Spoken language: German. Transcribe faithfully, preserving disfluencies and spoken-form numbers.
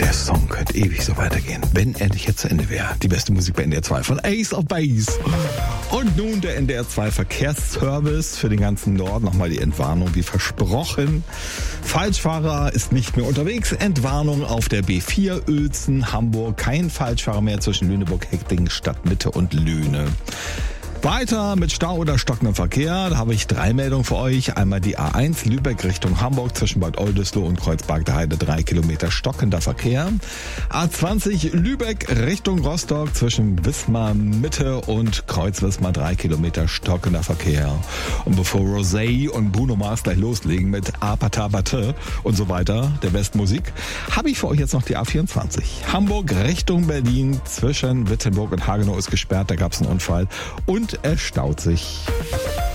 Der Song könnte ewig so weitergehen, wenn er nicht jetzt zu Ende wäre. Die beste Musik bei N D R zwei von Ace of Base. Und nun der N D R zwei Verkehrsservice für den ganzen Norden. Nochmal die Entwarnung wie versprochen. Falschfahrer ist nicht mehr unterwegs. Entwarnung auf der B vier Uelzen, Hamburg. Kein Falschfahrer mehr zwischen Lüneburg, Heckding, Stadtmitte und Lüne. Weiter mit Stau oder stockendem Verkehr. Da habe ich drei Meldungen für euch. Einmal die A eins Lübeck Richtung Hamburg zwischen Bad Oldesloe und Kreuzberg der Heide. Drei Kilometer stockender Verkehr. A zwanzig Lübeck Richtung Rostock zwischen Wismar Mitte und Kreuz-Wismar. Drei Kilometer stockender Verkehr. Und bevor Rosé und Bruno Mars gleich loslegen mit Apatabate und so weiter, der besten Musik, habe ich für euch jetzt noch die A vierundzwanzig. Hamburg Richtung Berlin zwischen Wittenburg und Hagenow ist gesperrt. Da gab es einen Unfall. Und er staut sich.